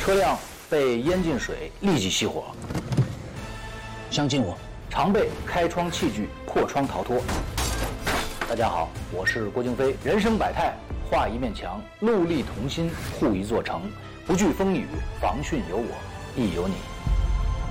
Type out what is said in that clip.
车辆被淹进水，立即熄火。 相信我， 常被开窗器具破窗逃脱。大家好，我是郭京飞。人生百态，画一面墙，戮力同心，护一座城。不惧风雨，防汛有我，亦有你。